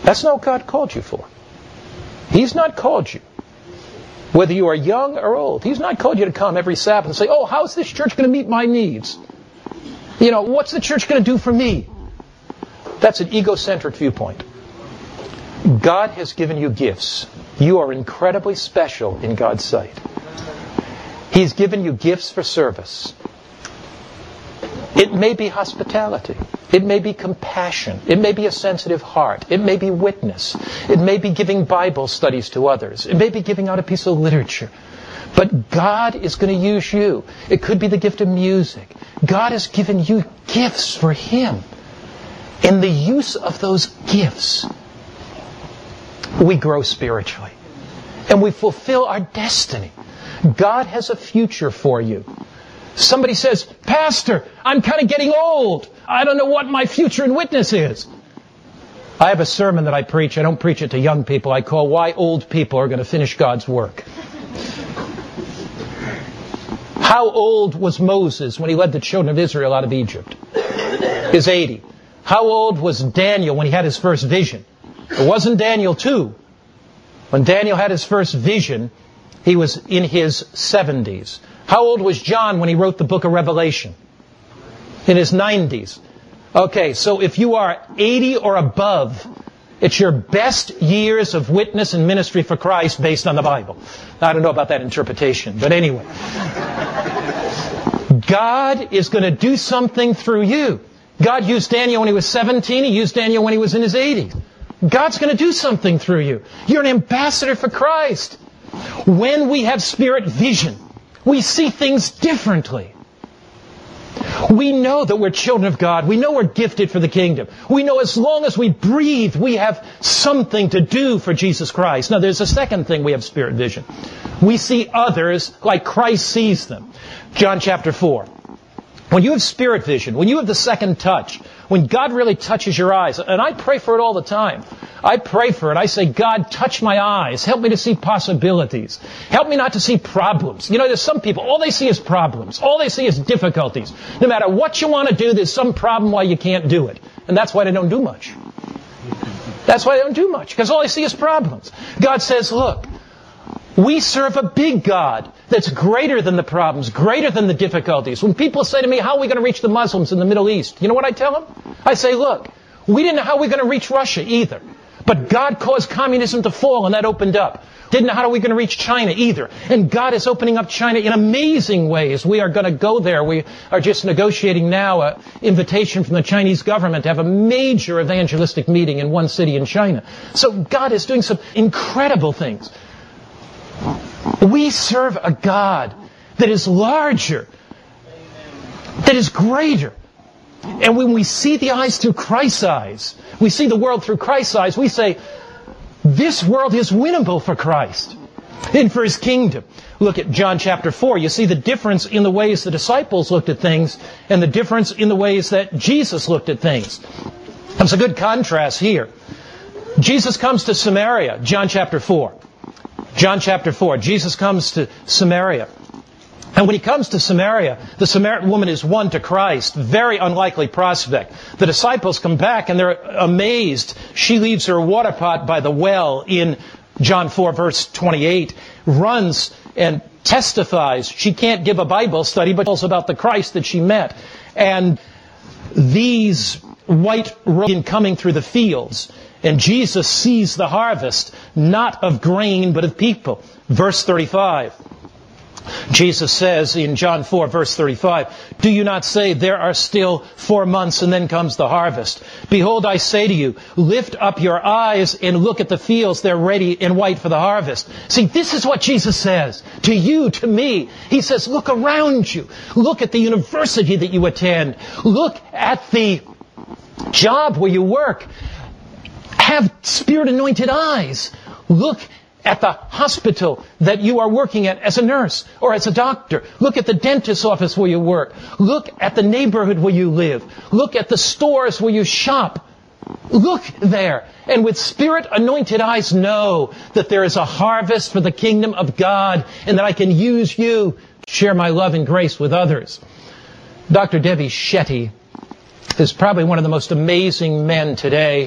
That's not what God called you for. He's not called you, whether you are young or old, He's not called you to come every Sabbath and say, oh, how's this church going to meet my needs? You know, what's the church going to do for me? That's an egocentric viewpoint. God has given you gifts. You are incredibly special in God's sight. He's given you gifts for service. It may be hospitality. It may be compassion. It may be a sensitive heart. It may be witness. It may be giving Bible studies to others. It may be giving out a piece of literature. But God is going to use you. It could be the gift of music. God has given you gifts for Him. In the use of those gifts, we grow spiritually. And we fulfill our destiny. God has a future for you. Somebody says, Pastor, I'm kind of getting old. I don't know what my future in witness is. I have a sermon that I preach. I don't preach it to young people. I call Why Old People Are Going to Finish God's Work. How old was Moses when he led the children of Israel out of Egypt? He's 80. How old was Daniel when he had his first vision? It wasn't Daniel 2. When Daniel had his first vision, he was in his 70s. How old was John when he wrote the book of Revelation? In his 90s. Okay, so if you are 80 or above, it's your best years of witness and ministry for Christ based on the Bible. I don't know about that interpretation, but anyway. God is going to do something through you. God used Daniel when he was 17. He used Daniel when he was in his 80s. God's going to do something through you. You're an ambassador for Christ. When we have spirit vision, we see things differently. We know that we're children of God. We know we're gifted for the kingdom. We know as long as we breathe, we have something to do for Jesus Christ. Now, there's a second thing we have spirit vision. We see others like Christ sees them. John chapter 4. When you have spirit vision, when you have the second touch, when God really touches your eyes, and I pray for it all the time. I pray for it. I say, God, touch my eyes. Help me to see possibilities. Help me not to see problems. You know, there's some people, all they see is problems. All they see is difficulties. No matter what you want to do, there's some problem why you can't do it. And that's why they don't do much. That's why they don't do much, because all they see is problems. God says, look, we serve a big God that's greater than the problems, greater than the difficulties. When people say to me, how are we going to reach the Muslims in the Middle East? You know what I tell them? I say, look, we didn't know how we're going to reach Russia either. But God caused communism to fall, and that opened up. Didn't know how are we going to reach China either. And God is opening up China in amazing ways. We are going to go there. We are just negotiating now an invitation from the Chinese government to have a major evangelistic meeting in one city in China. So God is doing some incredible things. We serve a God that is larger, that is greater. And when we see the eyes through Christ's eyes, we see the world through Christ's eyes, we say, this world is winnable for Christ and for His kingdom. Look at John chapter 4. You see the difference in the ways the disciples looked at things and the difference in the ways that Jesus looked at things. There's a good contrast here. Jesus comes to Samaria, John chapter 4. John chapter 4, Jesus comes to Samaria. And when He comes to Samaria, the Samaritan woman is won to Christ. Very unlikely prospect. The disciples come back and they're amazed. She leaves her water pot by the well in John 4 verse 28, runs and testifies. She can't give a Bible study, but tells about the Christ that she met. And these white robes coming through the fields. And Jesus sees the harvest, not of grain, but of people. Verse 35. Jesus says in John 4, verse 35, do you not say there are still 4 months and then comes the harvest? Behold, I say to you, lift up your eyes and look at the fields. They're ready and white for the harvest. See, this is what Jesus says to you, to me. He says, look around you. Look at the university that you attend. Look at the job where you work. Have Spirit-anointed eyes. Look at the hospital that you are working at as a nurse or as a doctor. Look at the dentist's office where you work. Look at the neighborhood where you live. Look at the stores where you shop. Look there. And with Spirit-anointed eyes, know that there is a harvest for the kingdom of God and that I can use you to share my love and grace with others. Dr. Debbie Shetty is probably one of the most amazing men today.